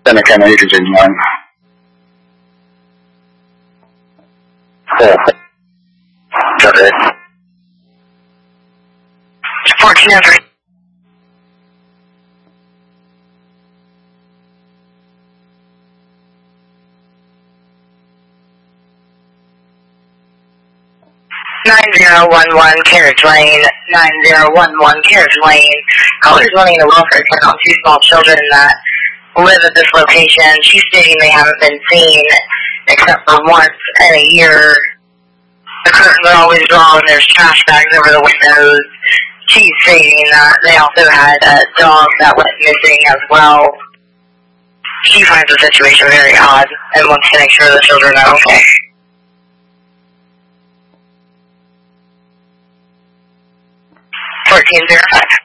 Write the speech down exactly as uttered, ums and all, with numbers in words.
Then I can you continue on. Yeah. Okay. fourteen oh three. nine zero one one Carriage Lane, nine zero one one Carriage Lane. Callers wanting a welfare check on two small children that live at this location. She's stating they haven't been seen except for once in a year. The curtains are always drawn. There's trash bags over the windows. She's stating that they also had a dog that went missing as well. She finds the situation very odd and wants to make sure the children are okay. fourteen oh five.